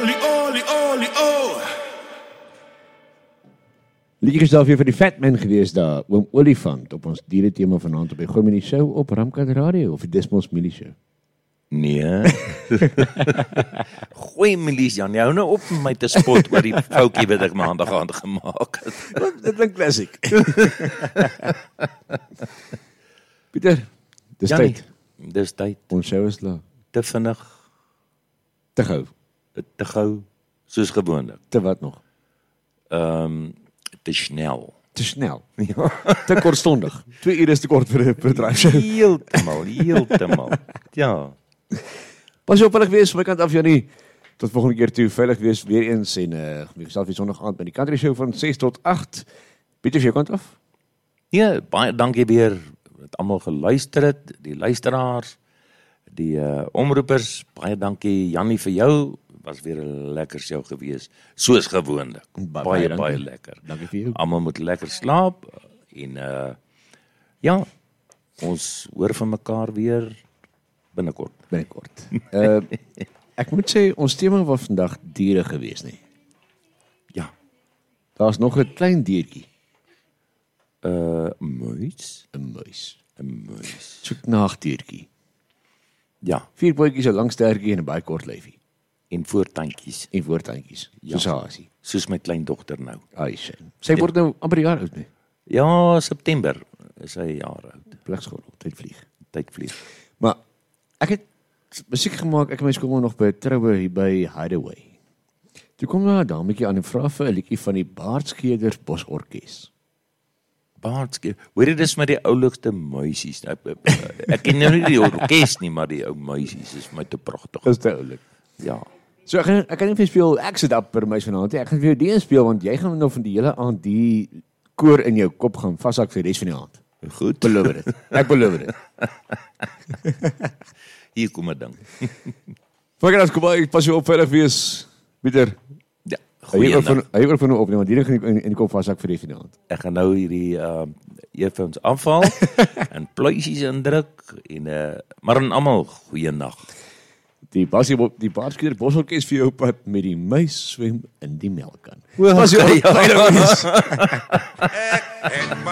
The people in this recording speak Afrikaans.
Liedjie is daar weer vir die Fat Man gewees daar, oom Olifant, op ons dierethema vanaand op die Gooi Minnie Show op Ramkat Radio, of die Desmos Milie Show. Nee. Gooi Milies, Jan, jy hou nou op met my te spot oor die foutjie wat ek maandag aand gemaak het. Dit klink klassiek. Pieter, dis Janie, tyd. Dis tyd, Ons show is klaar. te vinnig, Te gou. te gou, soos gewoonlik. Te wat nog? Te snel. Te snel. Ja. Te kortstondig. 2 ure is te kort vir 'n bedryfshow. Heeltemal. Ja. Pas op veilig wees, van my kant af, Janie. Tot volgende keer toe, veilig wees weer eens en ek sal weer sondag aand by die Country Show van 6 tot 8. Pieter, vir jou kant af? Ja, baie dankie weer dat almal geluister het, die luisteraars, die omroepers, baie dankie Jannie vir jou. Was weer 'n lekker show gewees, soos gewoonlik. Baie lekker. Dankie vir jou. Almal moet lekker slaap en ja, ons hoor van mekaar weer binnekort. Binnenkort. Ek moet sê, ons tema was vandag diere gewees, nie? Ja, Daar's nog 'n klein diertjie, muis, 'n muis. 'n muis. So 'n knaagdiertjie. Ja, 4 pootjies, 'n lang stertjie en 'n baie kort lyfie. en voortandjies, En voortandjies. Ja. Soos Hasie. soos my kleindogter nou. Ai, sy word nou amper 'n jaar oud, nie? Ja, September is hy 'n jaar oud. Pleegskool, tyd vlieg. Tyd vlieg. Maar ek het musiek gemaak, ek en my skoolma nog by 'n troue hier by Hideaway. Toe kom daar 'n dametjie aan en vra vir 'n liedjie van die Baardskeders Bosorkes. Baardske. Hoor jy dis met die oulikste muisies. Ek ken nou nie die orkes nie, maar die ou muisies is vir my te pragtig. Dis te oulik. Ja. So ek kan nie vir jou speel ek sit op per muis vanaand nie. Ek gaan vir jou die een speel want jy gaan nou van die hele aand die koor in jou kop gaan vashak vir die res van die aand. Goed. Beloof dit. Ek beloof dit. Hier kom 'n ding. Vandag kom ek pas jou op veilig wees. Pieter, Ja. hy Goeie. word van nou opneem want hierdie gaan in die kop vashak vir die res van die aand. Ek gaan nou hierdie earphones afhaal en pluisies indruk en maar aan almal goeie nag. Die Baardskeders Bosorkes vir jou pad met die muis swem in die melkkan. Pas jou op, veilig wees.